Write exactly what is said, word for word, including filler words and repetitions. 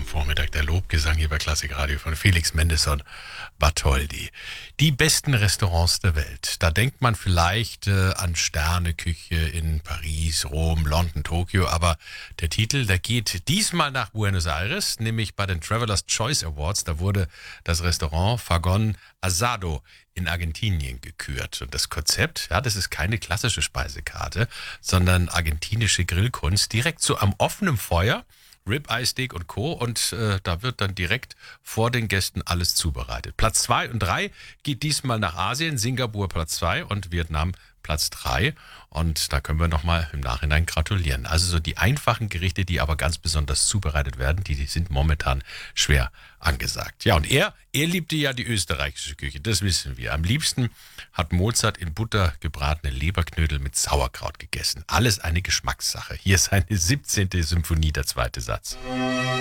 am Vormittag der Lobgesang hier bei Klassikradio von Felix Mendelssohn Bartholdy. Die besten Restaurants der Welt. Da denkt man vielleicht äh, an Sterneküche in Paris, Rom, London, Tokio, aber der Titel, der geht diesmal nach Buenos Aires, nämlich bei den Travelers Choice Awards. Da wurde das Restaurant Fagon Asado in Argentinien gekürt. Und das Konzept, ja, das ist keine klassische Speisekarte, sondern argentinische Grillkunst, direkt so am offenen Feuer. Ribeye Steak und Co. Und äh, da wird dann direkt vor den Gästen alles zubereitet. Platz zwei und drei geht diesmal nach Asien. Singapur Platz zwei und Vietnam Platz drei. Und da können wir nochmal im Nachhinein gratulieren. Also so die einfachen Gerichte, die aber ganz besonders zubereitet werden, die, die sind momentan schwer angesagt. Ja, und er, er liebte ja die österreichische Küche, das wissen wir. Am liebsten hat Mozart in Butter gebratene Leberknödel mit Sauerkraut gegessen. Alles eine Geschmackssache. Hier ist seine siebzehnte Symphonie, der zweite Satz.